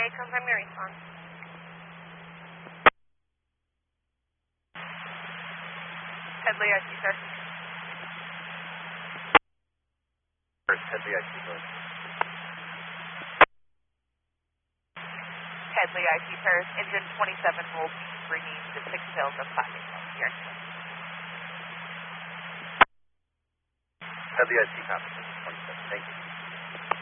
confirm your response. Headley, I see, sir. Headley, I see, sir. Headley, I see, sir. Engine 27 will be bringing the 6 tails of classic here. Headley, I see, copy. 27. Thank you.